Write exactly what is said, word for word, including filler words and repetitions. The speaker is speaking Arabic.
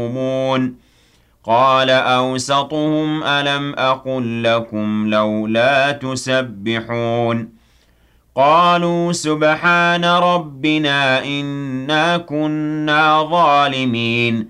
يَحْكُمُونَ قَالَ أَوْسَطُهُمْ أَلَمْ أَقُل لَّكُمْ لَوْلَا تُسَبِّحُونَ قَالُوا سُبْحَانَ رَبِّنَا إِنَّا كُنَّا ظَالِمِينَ